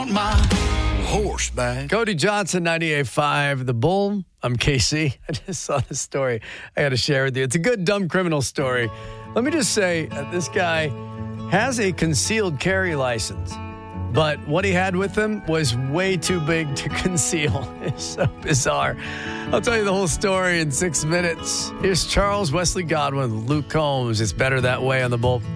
want my horse back. Cody Johnson, 98.5 The Bull. I'm Casey. I just saw this story I got to share with you. It's a good dumb criminal story. Let me just say, this guy has a concealed carry license, but what he had with him was way too big to conceal. It's so bizarre. I'll tell you the whole story in 6 minutes. Here's Charles Wesley Godwin, Luke Combs. It's better that way on the Bull.